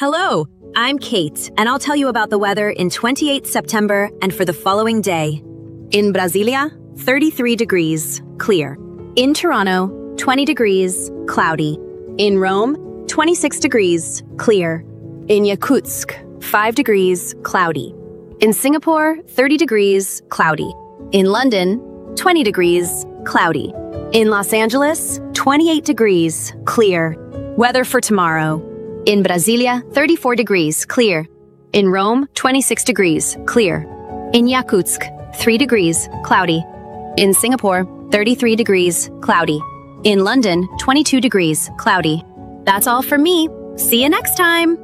Hello, I'm Kate, and I'll tell you about the weather in 28 September and for the following day. In Brasilia, 33 degrees, clear. In Toronto, 20 degrees, cloudy. In Rome, 26 degrees, clear. In Yakutsk, 5 degrees, cloudy. In Singapore, 30 degrees, cloudy. In London, 20 degrees, cloudy. In Los Angeles, 28 degrees, clear. Weather for tomorrow. In Brasilia, 34 degrees, clear. In Rome, 26 degrees, clear. In Yakutsk, 3 degrees, cloudy. In Singapore, 33 degrees, cloudy. In London, 22 degrees, cloudy. That's all from me. See you next time.